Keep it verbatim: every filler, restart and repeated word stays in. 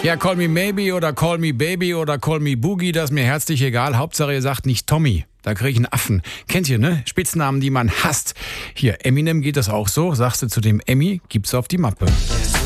Ja, call me maybe oder call me baby oder call me boogie, das ist mir herzlich egal. Hauptsache ihr sagt nicht Tommy. Da krieg ich einen Affen. Kennt ihr, ne? Spitznamen, die man hasst. Hier, Eminem geht das auch so. Sagst du zu dem Emmy, gibt's auf die Mappe.